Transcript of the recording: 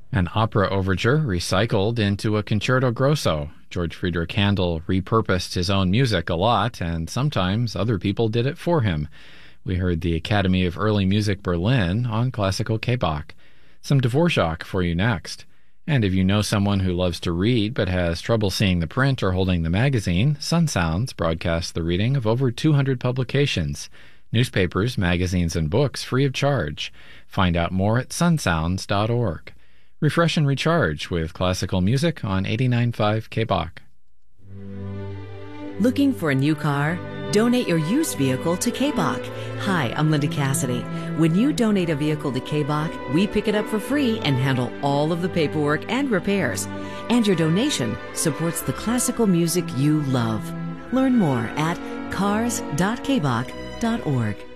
An opera overture recycled into a concerto grosso. George Friedrich Handel repurposed his own music a lot, and sometimes other people did it for him. We heard the Academy of Early Music Berlin on Classical K-Bach. Some Dvorak for you next. And if you know someone who loves to read but has trouble seeing the print or holding the magazine, Sun Sounds broadcasts the reading of over 200 publications. Newspapers, magazines, and books free of charge. Find out more at sunsounds.org. Refresh and recharge with classical music on 89.5 K-Bach. Looking for a new car? Donate your used vehicle to K-Bach. Hi, I'm Linda Cassidy. When you donate a vehicle to K-Bach, we pick it up for free and handle all of the paperwork and repairs. And your donation supports the classical music you love. Learn more at cars.kbach.org.